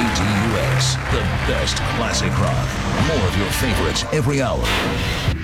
WDUX, the best classic rock. More of your favorites every hour.